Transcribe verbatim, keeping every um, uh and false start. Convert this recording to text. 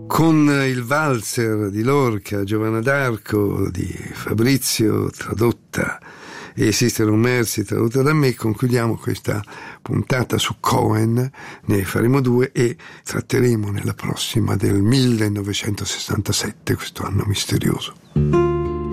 Con il valzer di Lorca, Giovanna d'Arco di Fabrizio, tradotta, e Esistono merci, tradotta da me, concludiamo questa puntata su Cohen. Ne faremo due e tratteremo nella prossima del millenovecentosessantasette, questo anno misterioso.